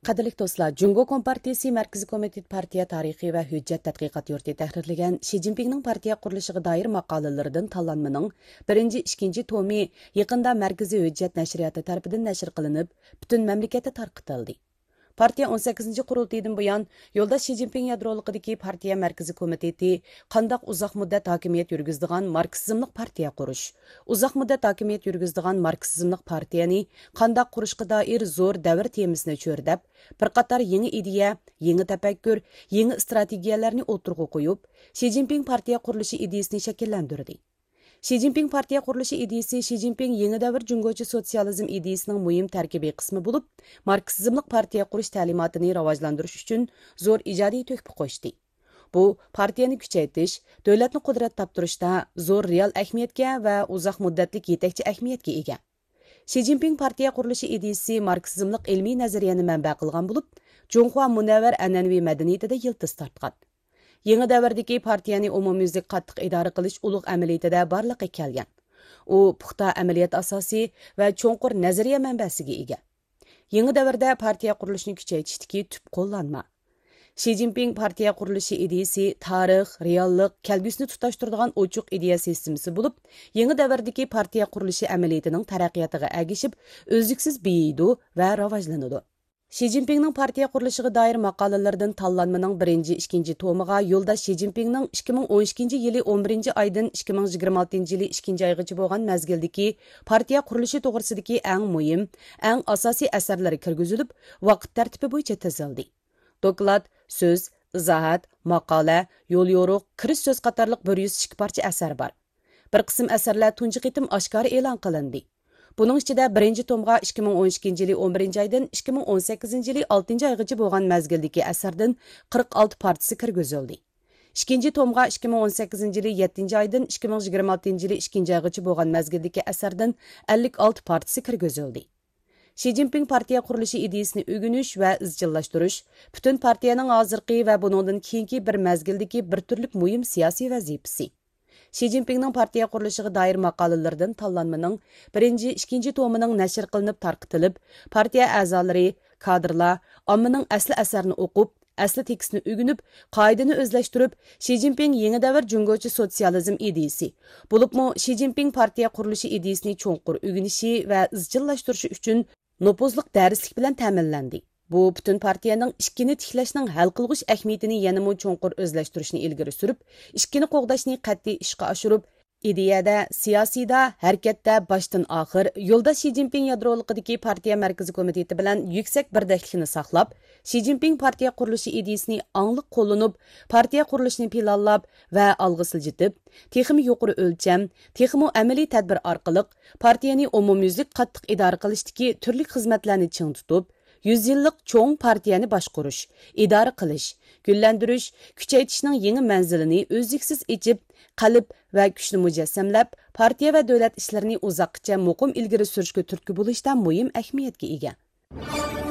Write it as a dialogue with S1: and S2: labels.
S1: Qadirlik do'stlar, Jungo Kompartiyasi Markaziy komitet partiya tarixi va hujjat tadqiqot yurti tahrirlagan Xi Jinpingning partiya qurilishiga doir maqolalaridan tanlanmaning 1-2 tomi yaqinda Markaziy hujjat nashriyati tarafidan nashr qilinib, butun mamlakatda tarqatildi. Partiya 18 qurultaydan buyon yo'ldosh Xi Jinping yadroliqidagi partiya markaziy komiteti qandaq uzoq muddat hokimiyat yurgizdigan marksizmlik partiya qurish, uzoq muddat hokimiyat yurgizdigan marksizmlik partiyani qandaq qurishga doir zo'r davr temisini cho'rdab, bir qator yangi ideya, yangi tafakkur, yangi strategiyalarni o'tirg'a qo'yib, Xi Jinping partiya qurilishi ideyasini shakllantirdi. Xi Jinping partiya qurilishi ideyasi Xi Jinping yangi davr jungochi sotsializm ideyasining muhim tarkibiy qismi bo'lib, marksizmlik partiya qurish ta'limotini rivojlantirish uchun zo'r ijodiy to'hfa qo'shdi. Bu partiyani kuchaytirish, davlatni qudrat toptirishda zo'r real ahamiyatga va uzoq muddatli yetakchi ahamiyatga ega. Xi Jinping partiya qurilishi ideyasi marksizmlik ilmiy nazariyani manba qilgan bo'lib, Junxua munavvar an'anaviy madaniyatida yildiz tortgan. Yangi davrdagi partiyani umumyuzlik qattiq idora qilish ulug' amaliyotida barliqqa kelgan. U puxta amaliyot asosi va cho'nqur nazariya manbasiga ega. Yangi davrda partiya qurilishini kuchaytirishdagi tub qo'llanma. Xi Jinping partiya qurilishi ideyasi tarix, reallik, kelgusini tutashtiradigan ochiq ideya sistemasi bo'lib, yangi davrdagi partiya qurilishi amaliyotining taraqqiyotiga ergishib, o'zliksiz biyidi va rivojlanadi. Xi Jinpingning partiya qurilishiga doir maqolalardan tanlanmaning 1-2 tomiga yo'ldosh Xi Jinpingning 2012 yili 11 oydan 2026 yili 2 oygacha bo'lgan mazgildagi partiya qurilishi to'g'risidagi eng muhim, eng asosiy asarlari kirgizilib, vaqt tartibi bo'yicha tizildi. Doklad, so'z, izohat, maqola, yo'l yo'riq, kirish so'z qatorliq 102 parcha asar bor. Bir qism asarlar tunji qitim oshkora e'lon qilindi. Bunun içinde 1. tomga 2012 yili 11 aydan 2018 yili 6 oygacha bo'lgan mazgildagi asardan 46 partisi kirgizildi. 2. tomga 2018 yili 7 aydan 2026 yili 2 oygacha bo'lgan mazgildagi asardan 56 partisi kirgizildi. Xi Jinping partiya qurilishi ideyasini o'rganish va izchillashtirish butun partiyaning hozirgi va buningdan keyingi bir mazgildagi bir turlik muhim siyosiy vazifasi. Xi Jinpingning partiya qurilishiga doir maqolalardan tanlanmaning 1-2 tomining nashr qilinib tarqitilib, partiya a'zolari, kadrlar ommaning asli asarini o'qib, asli tekstni o'rganib, qoidani o'zlashtirib, Xi Jinping yangi davr jungochi sotsializm ideyasi, bo'libmi Xi Jinping partiya qurilishi ideyasini cho'nqur o'rganishi va izchillashtirishi uchun nopozliq darslik bilan ta'minlandi. Bu butun partiyaning ishkini tiklashning hal qilg'ish ahamiyatini yanada cho'nqur o'zlashtirishni ilgari surib, ishkini qo'g'dashni qat'iy ishga oshirib, ideyada, siyosiyda, harakatda boshdan oxir yo'ldosh Xi Jinping yadroliqidagi partiya markaziy komiteti bilan yuksak birdaklikni saqlab, Xi Jinping partiya qurilishi ideyasini angliq qo'llanib, partiya qurilishini planlab va olg'a siljitib, texmi yuqori o'lcham, texmi amaliy tadbir orqali partiyani umumyuzlik qattiq idora qilishdagi turli xizmatlarni ching tutib, 100 yillik cho'ng partiyani boshqarish, idora qilish, gullantirish, kuchaytirishning yangi manzilini o'zliksiz ichib, qalb va kuchni mujassamlab, partiya va davlat ishlarini uzoqcha muqim ilgari surishga turtki bo'lishdan muhim ahamiyatga ega.